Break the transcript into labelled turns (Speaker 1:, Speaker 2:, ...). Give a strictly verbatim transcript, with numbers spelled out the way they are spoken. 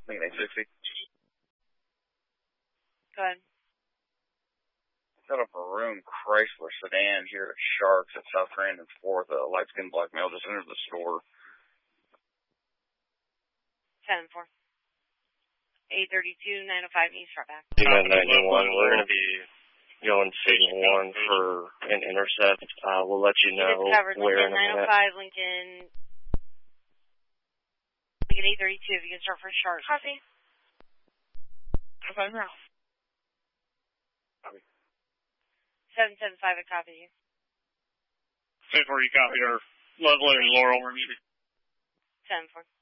Speaker 1: Lincoln eight sixty.
Speaker 2: Go ahead.
Speaker 1: Got a maroon Chrysler sedan here at Sharks at South Grand and fourth. A light skinned black male just entered the store.
Speaker 2: ten four. eight thirty-two, nine oh five East Frontback.
Speaker 3: ninety-one, we're going to be going signal one for an intercept. Uh, we'll let you know
Speaker 2: covered,
Speaker 3: where
Speaker 2: Lincoln
Speaker 3: in a minute.
Speaker 2: nine oh five, Lincoln, Lincoln eight thirty-two, if you can start for Sharks.
Speaker 4: Copy. Okay, now.
Speaker 2: seven seven five, I copy you.
Speaker 5: ten four, you copy her. Lovely and Laurel, we're meeting.
Speaker 2: ten four.